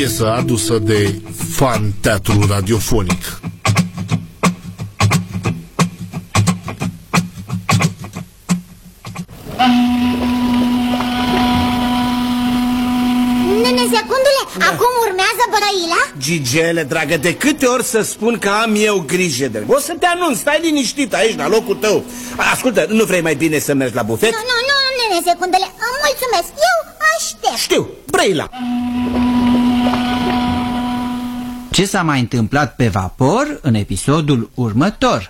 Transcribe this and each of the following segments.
piesă adusă de Fan Teatru Radiofonic. Nene, secundule, acum urmează Brăila? Gigele, dragă, de câte ori să spun că am eu grijă de... O să te anunț, stai liniștit aici, la locul tău. Ascultă, nu vrei mai bine să mergi la bufet? Nu, nene, secundele, mulțumesc, eu aștept. Știu, Brăila. Ce s-a mai întâmplat pe vapor în episodul următor?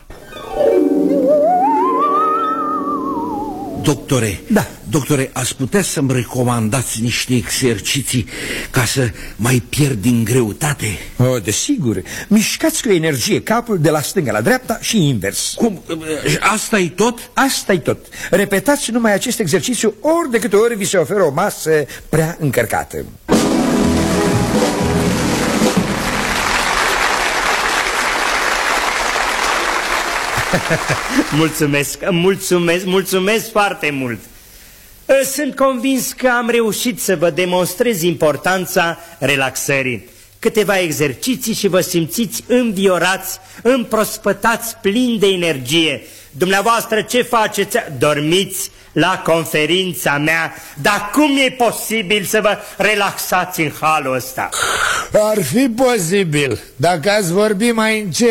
Doctore, doctore, ați putea să-mi recomandați niște exerciții ca să mai pierd din greutate? Oh, desigur, mișcați cu energie capul de la stânga la dreapta și invers. Cum? Asta-i tot? Asta-i tot. Repetați numai acest exercițiu ori de câte ori vi se oferă o masă prea încărcată. Mulțumesc foarte mult. Sunt convins că am reușit să vă demonstrez importanța relaxării. Câteva exerciții și vă simțiți înviorați, împrospătați, plini de energie. Dumneavoastră ce faceți? Dormiți la conferința mea. Dar cum e posibil să vă relaxați în halul ăsta? Ar fi posibil dacă ați vorbi mai încet.